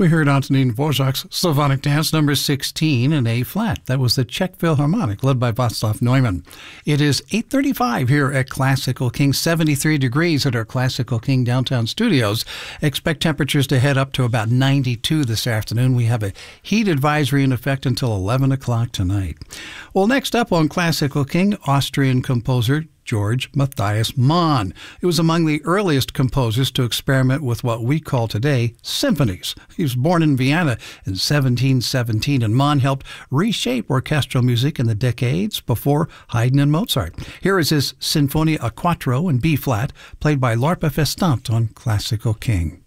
We heard Antonin Dvorak's Slavonic Dance number 16 in A flat. That was the Czech Philharmonic, led by Václav Neumann. It is 8:35 here at Classical King, 73 degrees at our Classical King downtown studios. Expect temperatures to head up to about 92 this afternoon. We have a heat advisory in effect until 11 o'clock tonight. Well, next up on Classical King, Austrian composer George Matthias Mann. He was among the earliest composers to experiment with what we call today symphonies. He was born in Vienna in 1717, and Mann helped reshape orchestral music in the decades before Haydn and Mozart. Here is his Sinfonia a Quattro in B-flat, played by L'Arpa Festante on Classical King.